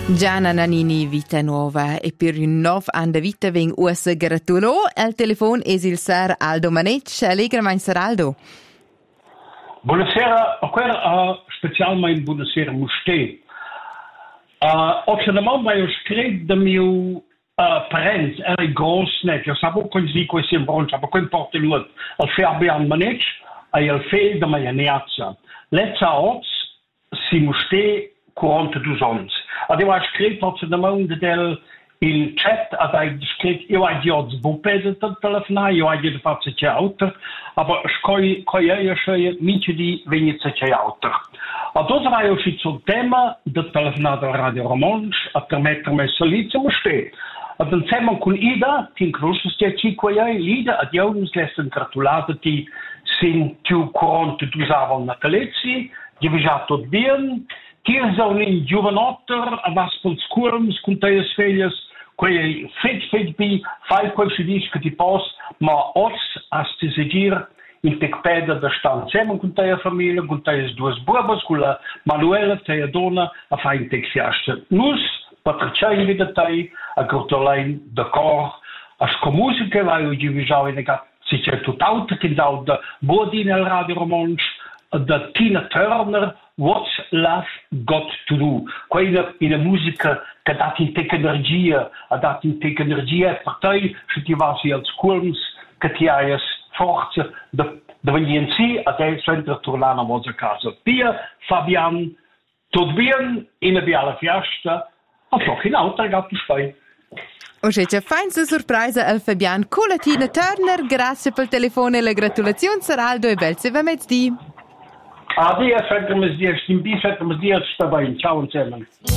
Gianna Nannini, vita nuova e per un nuovo anno di vita vengo usa gratulò. Il telefono è il Sir Aldo Manetsch. Allegramente, Sir Aldo. Buonasera, specialmente buonasera Muste. Oggi da mamma io scrivo da mio parents, erg großnet. Io sapevo così questo in bronzo, ma poi porto lui al Fabian Manetsch e il figlio da mia neazza. Letzter Ort si Muste 42 anni. Io ho scritto oggi da mamma il chat, ho scritto, io ho già sbuppeso il telefono, io ho già fatto c'è auto, ma io ho mica di venire c'è auto. Adesso vai uscito sul tema del telefonato alla Radio Romansch a permettermi solito Muste. Ad insieme con Ida, ti incrocio sti Ida, ad io uns lessen gratulate ti sin più 42 anni natalizi, di già tutto bene, ti sono in giovanotter, a vas con scurms, con te sveglias, quei fit bi, fai quel si dice che ti pos, ma os as ti segir in tecpeda da sta insieme con te famiglia, con te due bubas, con la Manuela, te donna, a fai in tecfiaste. Nus, patriciai vida te, a grotolain de cor, as co musica, vai o divisau in egat, si c'è tutt'altro, che da Bodin al Radio Romansch, da Tina Turner, What's Love Got to Do? Quella in la musica che dà in te energia, ha dato in te energia, per te, se ti vai als sculms, che ti hai forza da venire in sì, adesso entra tornare a casa. Pia, Fabian, tutto bene, in una bella festa, e toch in altre gatto spai. O c'è feinste sorpresa al Fabian con la Tina Turner, grazie per il telefono e la gratulazione, Sir Aldo, e belse va mezz'dì. Adesso, fettermi stia, stimpi, fettermi stia, sta bene, ciao insieme.